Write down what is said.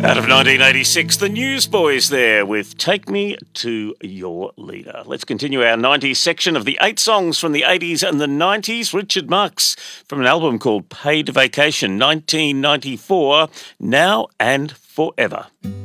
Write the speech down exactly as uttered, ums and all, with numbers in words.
Out of nineteen eighty-six, the Newsboys there with Take Me to Your Leader. Let's continue our nineties section of the eight songs from the eighties and the nineties. Richard Marx from an album called Paid Vacation, nineteen ninety-four, Now and Forever.